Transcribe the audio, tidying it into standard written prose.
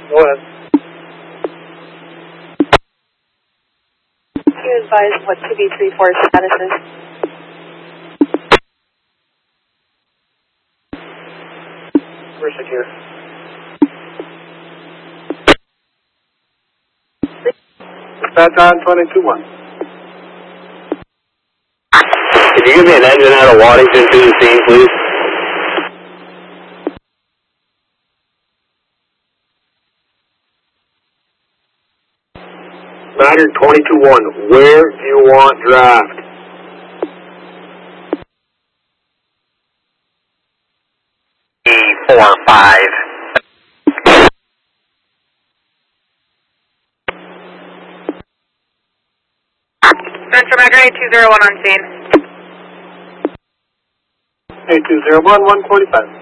Go ahead. Can you advise what 2B34 status is? We're secure. Dispatch on 22-1. Could you give me an engine out of Waddington to the scene, please? Ryder 22-1, where do you want draft? E45. Central Micro 8201 on scene. 8201, 145.